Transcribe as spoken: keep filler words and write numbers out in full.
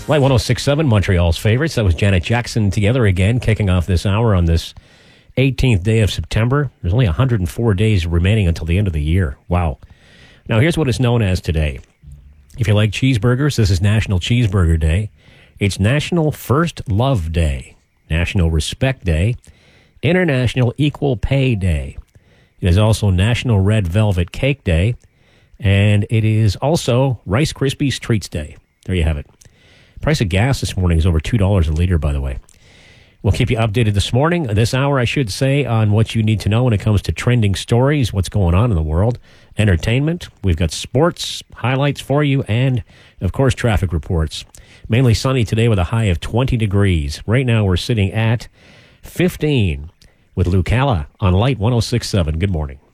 Light one oh six point seven, Montreal's favorites. That was Janet Jackson together again, kicking off this hour on this eighteenth day of September. There's only one hundred four days remaining until the end of the year. Wow. Now, here's what it's known as today. If you like cheeseburgers, this is National Cheeseburger Day. It's National First Love Day, National Respect Day, International Equal Pay Day. It is also National Red Velvet Cake Day, and it is also Rice Krispies Treats Day. There you have it. Price of gas this morning is over two dollars a liter, by the way. We'll keep you updated this morning, this hour, I should say, on what you need to know when it comes to trending stories, what's going on in the world, entertainment. We've got sports highlights for you, and, of course, traffic reports. Mainly sunny today with a high of twenty degrees. Right now we're sitting at fifteen with Lou Calla on Light one oh six point seven. Good morning.